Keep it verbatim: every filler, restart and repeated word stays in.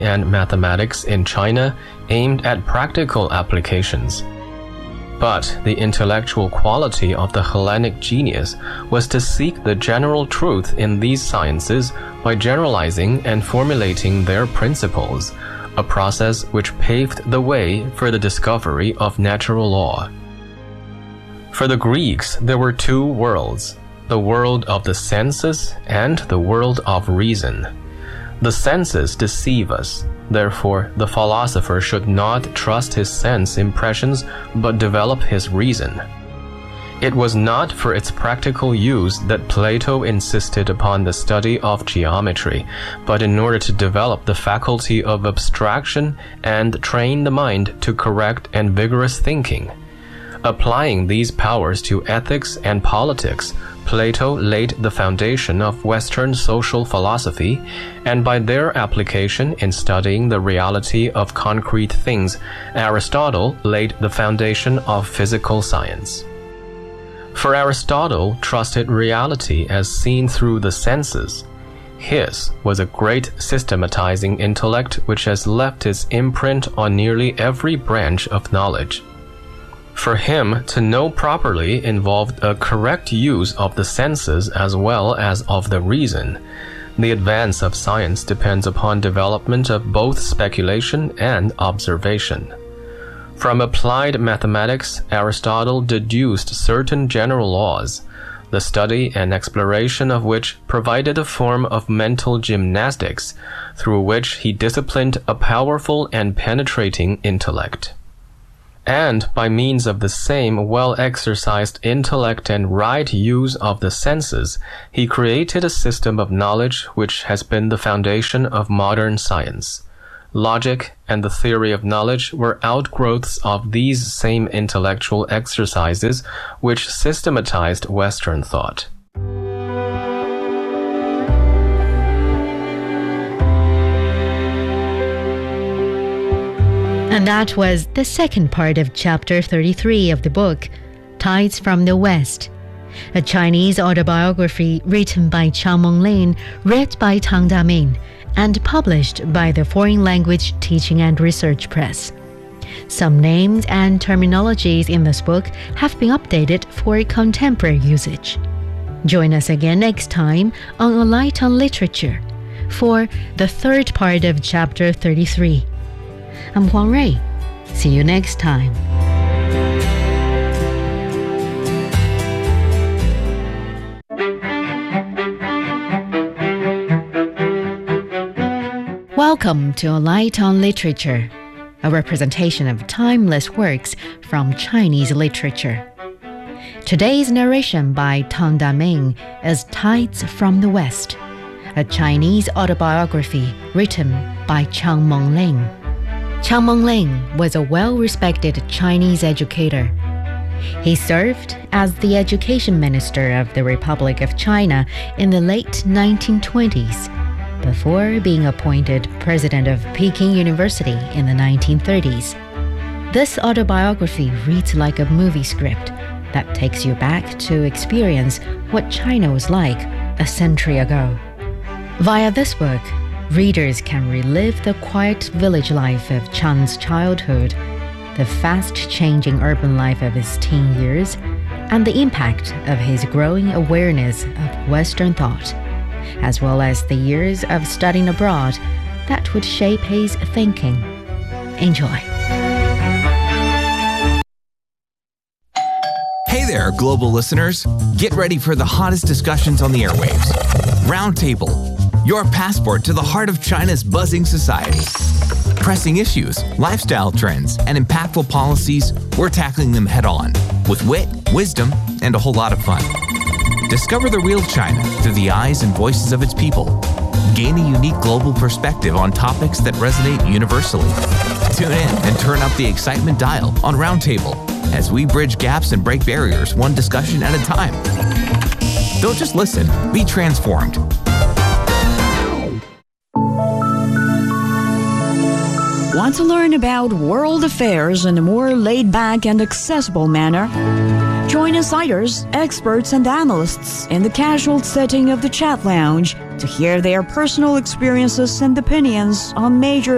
and mathematics in China aimed at practical applications. But the intellectual quality of the Hellenic genius was to seek the general truth in these sciences by generalizing and formulating their principles, a process which paved the way for the discovery of natural law. For the Greeks, there were two worlds, the world of the senses and the world of reason. The senses deceive us. Therefore, the philosopher should not trust his sense impressions but develop his reason. It was not for its practical use that Plato insisted upon the study of geometry, but in order to develop the faculty of abstraction and train the mind to correct and vigorous thinking. Applying these powers to ethics and politics, Plato laid the foundation of Western social philosophy, and by their application in studying the reality of concrete things, Aristotle laid the foundation of physical science. For Aristotle trusted reality as seen through the senses. His was a great systematizing intellect which has left its imprint on nearly every branch of knowledge. For him, to know properly involved a correct use of the senses as well as of the reason. The advance of science depends upon development of both speculation and observation. From applied mathematics, Aristotle deduced certain general laws, the study and exploration of which provided a form of mental gymnastics, through which he disciplined a powerful and penetrating intellect. And by means of the same well-exercised intellect and right use of the senses, he created a system of knowledge which has been the foundation of modern science. Logic and the theory of knowledge were outgrowths of these same intellectual exercises which systematized Western thought. And that was the second part of chapter thirty-three of the book, Tides from the West, a Chinese autobiography written by Chang Monglin, read by Tang Daming, and published by the Foreign Language Teaching and Research Press. Some names and terminologies in this book have been updated for contemporary usage. Join us again next time on A Light on Literature for the third part of chapter thirty-three. I'm Huang Rui. See you next time. Welcome to A Light on Literature, a representation of timeless works from Chinese literature. Today's narration by Tang Daming is Tides from the West, a Chinese autobiography written by Chang Monglin. Chang Monglin was a well-respected Chinese educator. He served as the education minister of the Republic of China in the late nineteen twenties, before being appointed president of Peking University in the nineteen thirties. This autobiography reads like a movie script that takes you back to experience what China was like a century ago. Via this book, readers can relive the quiet village life of Chang's childhood, the fast-changing urban life of his teen years, and the impact of his growing awareness of Western thought, as well as the years of studying abroad that would shape his thinking. Enjoy. Hey there, global listeners. Get ready for the hottest discussions on the airwaves. Roundtable, your passport to the heart of China's buzzing society. Pressing issues, lifestyle trends, and impactful policies, we're tackling them head-on, with wit, wisdom, and a whole lot of fun. Discover the real China through the eyes and voices of its people. Gain a unique global perspective on topics that resonate universally. Tune in and turn up the excitement dial on Roundtable as we bridge gaps and break barriers one discussion at a time. Don't just listen, be transformed. Want to learn about world affairs in a more laid-back and accessible manner? Join insiders, experts, and analysts in the casual setting of the chat lounge to hear their personal experiences and opinions on major